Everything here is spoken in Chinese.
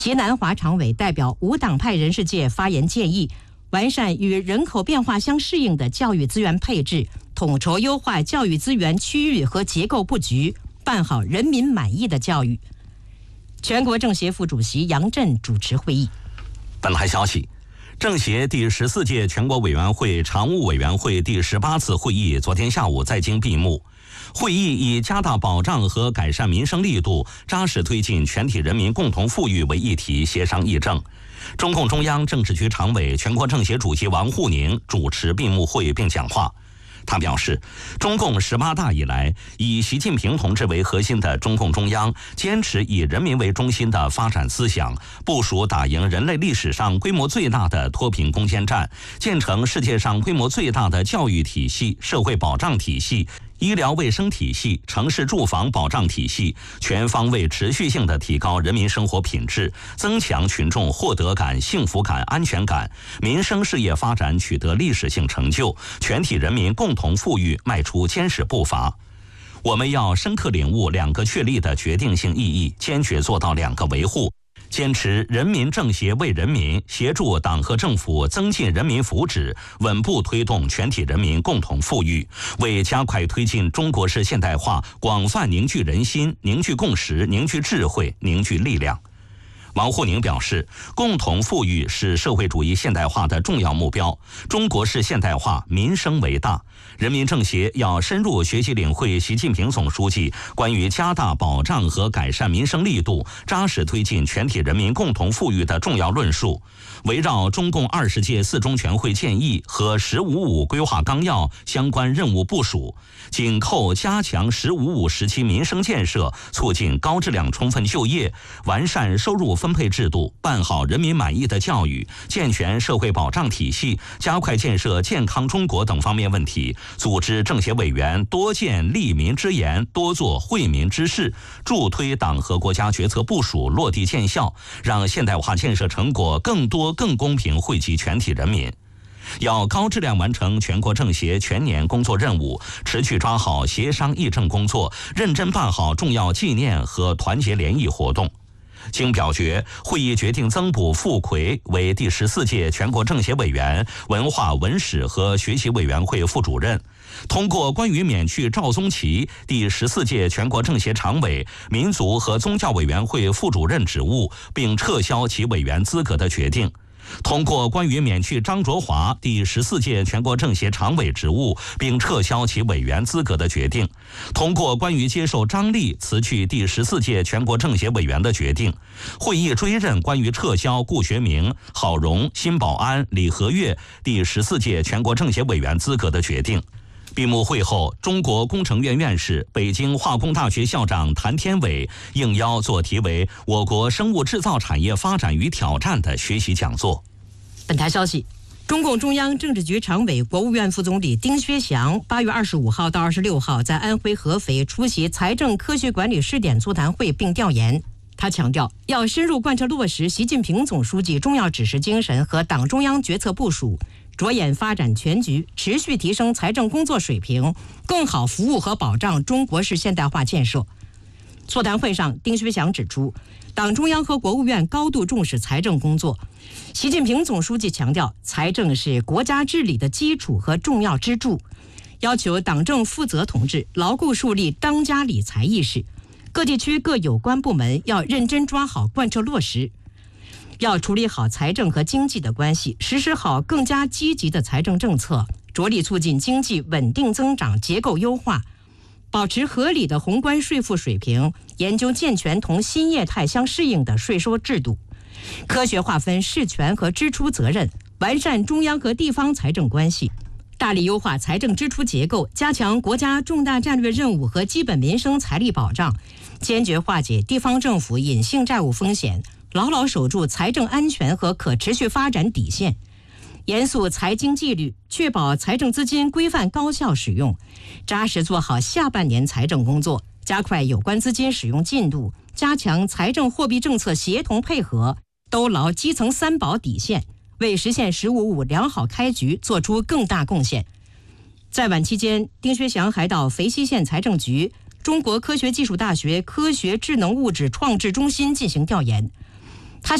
及南华常委代表无党派人士界发言建议，完善与人口变化相适应的教育资源配置，统筹优化教育资源区域和结构布局，办好人民满意的教育。全国政协副主席杨震主持会议。 本台消息，政协第14届全国委员会常务委员会第18次会议昨天下午在京闭幕。会议以加大保障和改善民生力度，扎实推进全体人民共同富裕为议题协商议政。中共中央政治局常委、全国政协主席王沪宁主持闭幕会并讲话。他表示，中共18大以来，以习近平同志为核心的中共中央坚持以人民为中心的发展思想，部署打赢人类历史上规模最大的脱贫攻坚战，建成世界上规模最大的教育体系、社会保障体系、医疗卫生体系、城市住房保障体系，全方位持续性地提高人民生活品质，增强群众获得感、幸福感、安全感，民生事业发展取得历史性成就，全体人民共同富裕迈出坚实步伐。我们要深刻领悟2个确立的决定性意义，坚决做到2个维护。坚持人民政协为人民，协助党和政府增进人民福祉，稳步推动全体人民共同富裕，为加快推进中国式现代化广泛凝聚人心、凝聚共识、凝聚智慧、凝聚力量。王沪宁表示，共同富裕是社会主义现代化的重要目标，中国式现代化民生为大。人民政协要深入学习领会习近平总书记关于加大保障和改善民生力度，扎实推进全体人民共同富裕的重要论述，围绕中共20届4中全会建议和“十五五”规划纲要相关任务部署，紧扣加强“十五五”时期民生建设，促进高质量充分就业，完善收入分配制度，办好人民满意的教育，健全社会保障体系，加快建设健康中国等方面问题，组织政协委员多见利民之言，多做惠民之事，助推党和国家决策部署落地见效，让现代化建设成果更多更公平惠及全体人民。要高质量完成全国政协全年工作任务，持续抓好协商议政工作，认真办好重要纪念和团结联谊活动。经表决，会议决定增补傅奎为第14届全国政协委员、文化文史和学习委员会副主任，通过关于免去赵宗奇第14届全国政协常委、民族和宗教委员会副主任职务，并撤销其委员资格的决定。通过关于免去张卓华第14届全国政协常委职务，并撤销其委员资格的决定；通过关于接受张丽辞去第14届全国政协委员的决定；会议追认关于撤销顾学明、郝荣、辛保安、李和悦第14届全国政协委员资格的决定。闭幕会后，中国工程院院士、北京化工大学校长谭天伟应邀做题为“我国生物制造产业发展与挑战”的学习讲座。 本台消息，中共中央政治局常委、国务院副总理丁薛祥8月25号到26号在安徽合肥出席财政科学管理试点座谈会并调研。他强调，要深入贯彻落实习近平总书记重要指示精神和党中央决策部署，着眼发展全局，持续提升财政工作水平，更好服务和保障中国式现代化建设。座谈会上，丁薛祥指出，党中央和国务院高度重视财政工作。习近平总书记强调，财政是国家治理的基础和重要支柱，要求党政负责同志牢固树立当家理财意识，各地区各有关部门要认真抓好贯彻落实，要处理好财政和经济的关系，实施好更加积极的财政政策，着力促进经济稳定增长、结构优化，保持合理的宏观税负水平，研究健全同新业态相适应的税收制度，科学划分事权和支出责任，完善中央和地方财政关系，大力优化财政支出结构，加强国家重大战略任务和基本民生财力保障，坚决化解地方政府隐性债务风险，牢牢守住财政安全和可持续发展底线，严肃财经纪律，确保财政资金规范高效使用，扎实做好下半年财政工作，加快有关资金使用进度，加强财政货币政策协同配合，兜牢基层三保底线，为实现“十五五”良好开局做出更大贡献。在晚期间，丁薛祥还到肥西县财政局、中国科学技术大学科学智能物质创制中心进行调研。